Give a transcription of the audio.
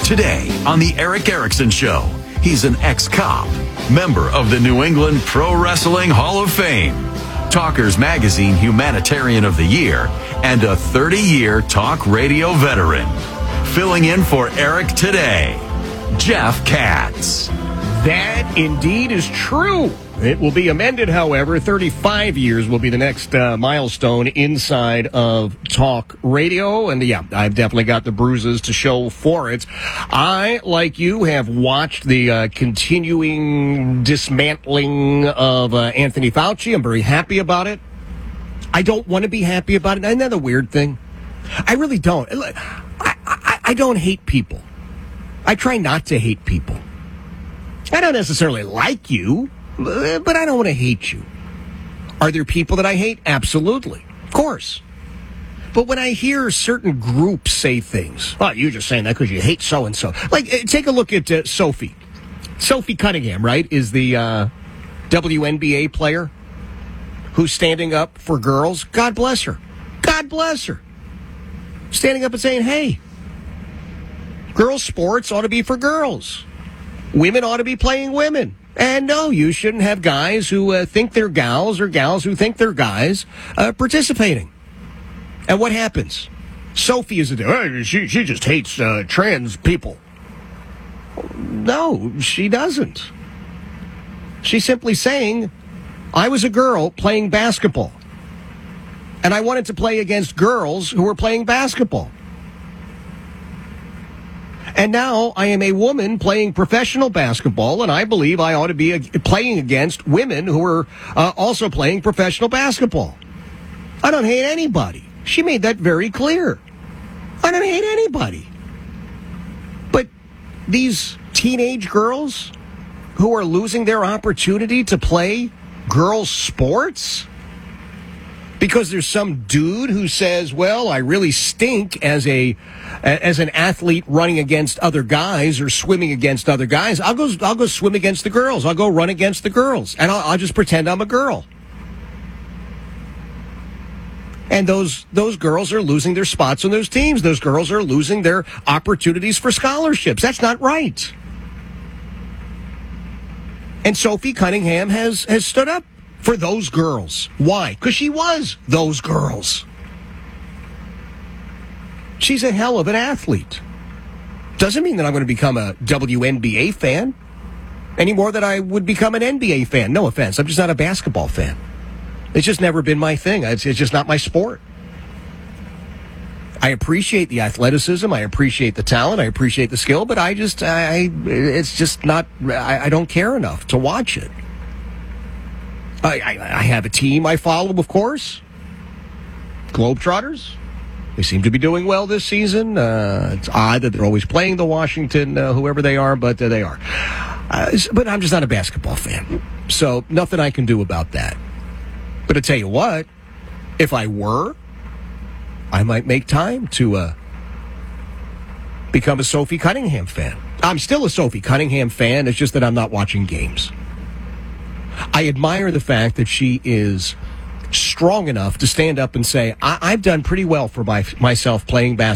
Today on The Eric Erickson Show, he's an ex-cop, member of the New England Pro Wrestling Hall of Fame, Talkers Magazine Humanitarian of the Year, and a 30-year talk radio veteran. Filling in for Eric today, Jeff Katz. That indeed is true. It will be amended, however. 35 years will be the next milestone inside of talk radio. And yeah, I've definitely got the bruises to show for it. I, like you, have watched the continuing dismantling of Anthony Fauci. I'm very happy about it. I don't want to be happy about it. Isn't that a weird thing? I really don't. I don't hate people. I try not to hate people. I don't necessarily like you, but I don't want to hate you. Are there people that I hate? Absolutely. Of course. But when I hear certain groups say things, oh, you're just saying that because you hate so-and-so. Like, take a look at Sophie. Sophie Cunningham, right, is the WNBA player who's standing up for girls. God bless her. God bless her. Standing up and saying, hey, girls' sports ought to be for girls. Women ought to be playing women. And no, you shouldn't have guys who think they're gals or gals who think they're guys participating. And what happens? Sophie is she just hates trans people. No, she doesn't. She's simply saying, I was a girl playing basketball. And I wanted to play against girls who were playing basketball. And now I am a woman playing professional basketball, and I believe I ought to be playing against women who are also playing professional basketball. I don't hate anybody. She made that very clear. I don't hate anybody. But these teenage girls who are losing their opportunity to play girls' sports because there's some dude who says, well, I really stink as an athlete running against other guys or swimming against other guys. I'll go swim against the girls. I'll go run against the girls. And I'll just pretend I'm a girl. And those girls are losing their spots on those teams. Those girls are losing their opportunities for scholarships. That's not right. And Sophie Cunningham has stood up for those girls. Why? Because she was those girls. She's a hell of an athlete. Doesn't mean that I'm going to become a WNBA fan any more than I would become an NBA fan. No offense. I'm just not a basketball fan. It's just never been my thing. It's just not my sport. I appreciate the athleticism. I appreciate the talent. I appreciate the skill. But it's just not, I don't care enough to watch it. I have a team I follow, of course. Globetrotters. They seem to be doing well this season. It's odd that they're always playing the Washington, whoever they are, but they are. But I'm just not a basketball fan. So nothing I can do about that. But I tell you what, if I were, I might make time to become a Sophie Cunningham fan. I'm still a Sophie Cunningham fan. It's just that I'm not watching games. I admire the fact that she is strong enough to stand up and say, I've done pretty well for myself playing basketball.